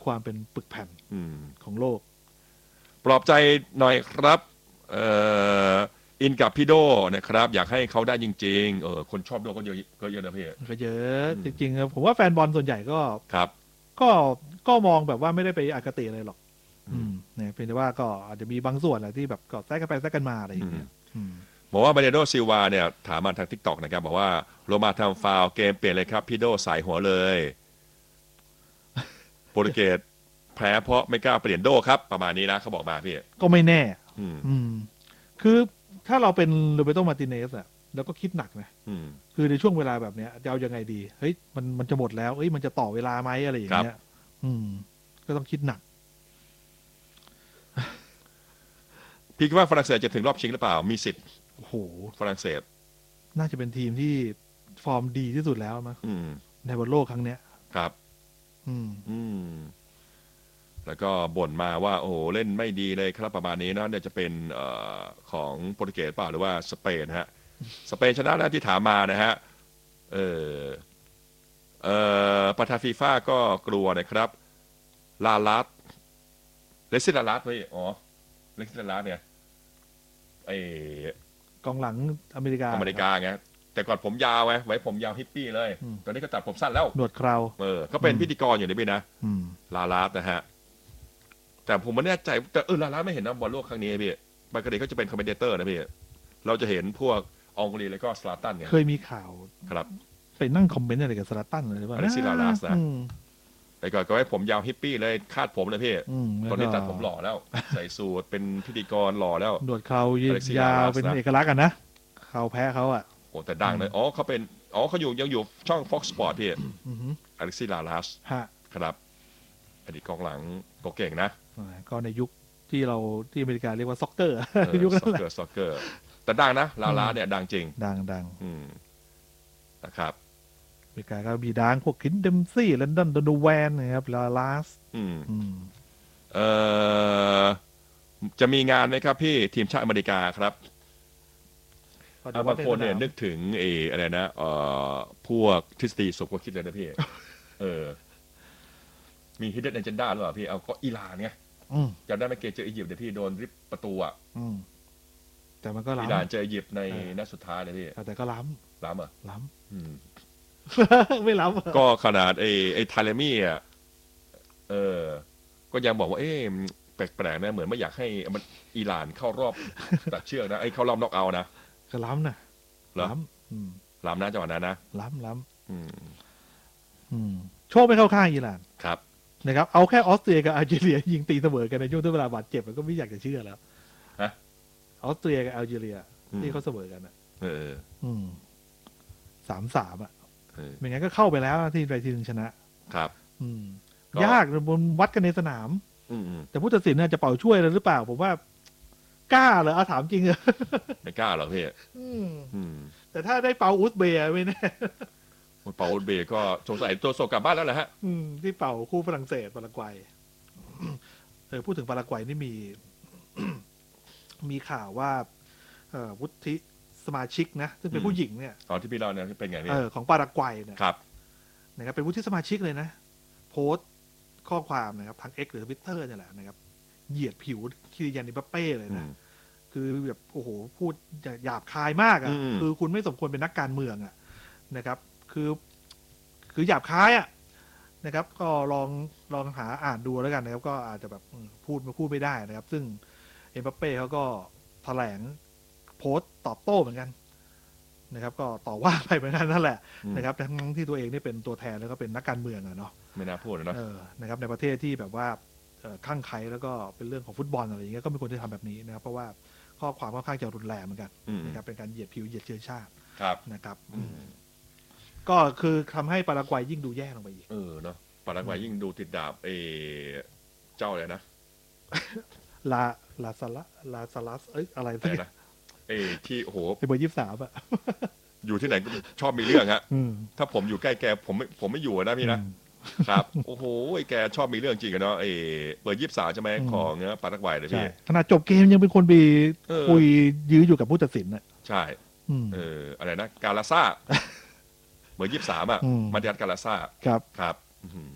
ความเป็นปึกแผ่นของโลกปลอบใจหน่อยครับอินกับพี่โดนะครับอยากให้เขาได้จริงๆคนชอบโดก็เยอะก็เยอะนะพี่ก็เยอะจริงๆครับผมว่าแฟนบอลส่วนใหญ่ก็ครับก็มองแบบว่าไม่ได้ไปอคติอะไรหรอกเนี่ยเพียงแต่ว่าก็อาจจะมีบางส่วนแหละที่แบบก็แซกกันไปแซกกันมาอะไรอย่างเงี้ยบอกว่าบาเนโดซิลวาเนี่ยถามมาทาง TikTok นะครับบอกว่าโรมาทำฟาวล์เกมเปลี่ยนเลยครับพี่โดสายหัวเลยโปรตุเกสแพ้เพราะไม่กล้าเปลี่ยนโดครับประมาณนี้นะเขาบอกมาพี่ก็ไม่แน่คือถ้าเราเป็นโรเบโต มาร์ติเนสอะแล้วก็คิดหนักนะคือในช่วงเวลาแบบเนี้ยจะเอายังไงดีเฮ้ยมันจะหมดแล้วเฮ้ยมันจะต่อเวลาไหมอะไรอย่างเงี้ยก็ต้องคิดหนักพี่คิดว่าฝรั่งเศสจะถึงรอบชิงหรือเปล่ามีสิทธิ์โอ้โหฝรั่งเศสน่าจะเป็นทีมที่ฟอร์มดีที่สุดแล้วมั้งในบอลโลกครั้งเนี้ยครับแล้วก็บ่นมาว่าโอ้โหเล่นไม่ดีเลยครับประมาณนี้นะเนี่ยจะเป็นของโปรตุเกสเปล่าหรือว่าสเปนฮะสเปนชนะแล้วที่ถามมานะฮะประธานฟีฟ่าก็กลัวนะครับลาลัสเลซิลาลัสเว้ยเลซิลาลัสเนี่ยกองหลังอเมริกาไงแต่ก่อนผมยาวไว้ผมยาวฮิปปี้เลยตอนนี้ก็ตัดผมสั้นแล้วหนวดเคราก็เป็นพิธีกรอยู่ในพี่นะลาลัสนะฮะแต่ผมไม่แน่ใจแต่ลาลัสไม่เห็นนะบอลโลกครั้งนี้พี่ปกติเขาจะเป็นคอมเมนเตอร์นะพี่เราจะเห็นพวกองกุลีแล้วก็สลาตันเนี่ยเคยมีข่าวครับไปนั่งคอมเมนต์อะไรกับสลาตันเลยว่าอะไรซิลาลัสนะแต่ก่อนก็ไว้ผมยาวฮิปปี้เลยคาดผมเลยพี่ตอนนี้ตัดผมหล่อแล้วใส่สูทเป็นพิธีกรหล่อแล้วหนวดเขายาวเป็นเอกลักษณ์กันนะเขาแพ้เขาอ่ะโอ้แต่ดังเลยเขาเป็นเขายังอยู่ช่อง Fox Sport พี่อเล็กซี่ลาลัสครับอดีตกองหลังก็เก่งนะก็ในยุคที่อเมริกาเรียกว่าซ็อกเกอร์ยุคนั้นแหละซ็อกเกอร์แต่ดังนะลาลัสเนี่ยดังจริงดังนะครับอเมริกาก็มีดังพวกคินเดมซี่แลนดอนโดโนแวนนะครับลาลัสจะมีงานไหมครับพี่ทีมชาติอเมริกาครับบางคนเนี่ยนึกถึงอะไรนะพวกทฤษฎีสมคบคิดเลยนะพี่มี hidden agenda หรือเปล่าพี่เอาก็อิหร่านไงจำได้ไหมเกมเจออียิปต์เดี๋ยวพี่โดนริบประตูอ่ะแต่มันก็ล้ำอิหร่านเจออียิปต์ในนัดสุดท้ายเลยพี่แต่ก็ล้ำเหรอล้ำไม่ล้ำก็ขนาดไอ้ไทเลมี่อ่ะก็ยังบอกว่าแปลกๆนะเหมือนไม่อยากให้มันอิหร่านเข้ารอบตัดเชือกนะเข้ารอบน็อกเอาท์นะก็ล้ำนะล้ำนะจังหวะนั้นนะล้ำโชคไม่เข้าข้างอิหร่านครับนะครับเอาแค่ออสเตรียกับอัลจีเรียยิงตีเสมอกันในช่วงที่เวลาบาดเจ็บมันก็ไม่อยากจะเชื่อแล้วออสเตรียกับอัลจีเรียที่เขาเสมอกัน3-3อ่ะไม่งั้นก็เข้าไปแล้วที่ทีนึงชนะครับยากบนวัดกันในสนามแต่ผู้ตัดสินจะเป่าช่วยหรือเปล่าผมว่ากล้าเหรอถามจริงเหรอไม่กล้าหรอพี่แต่ถ้าได้เป่าอุซเบย์ไม่แน่เป่าอุซเบย์ก็สงสัยตัวโซกลับบ้านแล้วแหละฮะที่เป่าคู่ฝรั่งเศสปารากวัยพูดถึงปารากวัยนี่มีข่าวว่าวุฒิสมาชิกนะซึ่งเป็นผู้หญิงเนี่ยที่พี่เล่าเนี่ยเป็นไงพี่ของปารากวัยนะครับเป็นวุฒิสมาชิกเลยนะโพสต์ข้อความนะครับทาง X หรือ Twitter เนี่ยแหละนะครับเหยียดผิวคิริยัน เอ็มบัปเป้เลยนะคือแบบโอ้โหพูดหยาบคายมากคือคุณไม่สมควรเป็นนักการเมืองนะครับคือหยาบคายนะครับ ก็ลองหาอ่านดูแล้วกันนะครับก็อาจจะแบบพูดไม่ได้นะครับ ซึ่งเอ็มบัปเป้เขาก็แถลงโพสต์ตอบโต้เหมือนกันนะครับก็ต่อว่าไปเหมือนกันนั่นแหละนะครับทั้งที่ตัวเองนี่เป็นตัวแทนแล้วก็เป็นนักการเมืองเนาะไม่น่าพูดนะนะครับในประเทศที่แบบว่าคลั่งไคล้แล้วก็เป็นเรื่องของฟุตบอลอะไรอย่างเงี้ยก็ไม่ควรจะทำแบบนี้นะครับเพราะว่าข้อความค่อนข้างจะรุนแรงเหมือนกันนะครับเป็นการเหยียดผิวเหยียดเชื้อชาตินะครับก็คือทำให้ปารากวัยยิ่งดูแย่ลงไปอีกเนาะปารากวัยยิ่งดูติดดาบเจ้าเลยนะลาซาลัสอะไรนะที่โอ้โหเบอร์23 อยู่ที่ไหนก็ชอบมีเรื่องฮะถ้าผมอยู่ใกล้แกผมไม่อยู่นะพี่นะครับโอ้โหแกชอบมีเรื่องจริงกันเนาะเบอร์23ใช่ไหมของปารากวัยเลยพี่ขนาดจบเกมยังเป็นคนไปคุยยื้ออยู่กับผู้ตัดสินใช่อะไรนะกาลาซ่าเบอร์23มาดิอัสกาลาซ่าครับ